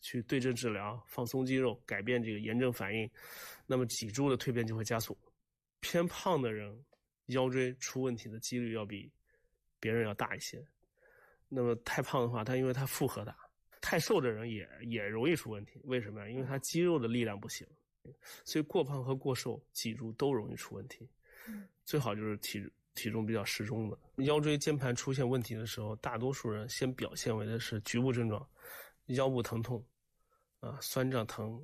去对症治疗，放松肌肉，改变这个炎症反应，那么脊柱的蜕变就会加速。偏胖的人腰椎出问题的几率要比别人要大一些。那么太胖的话，因为他负荷大，太瘦的人也容易出问题。为什么呀？因为他肌肉的力量不行，所以过胖和过瘦脊柱都容易出问题。最好就是体重比较适中的。腰椎间盘出现问题的时候，大多数人先表现为的是局部症状，腰部疼痛酸胀疼，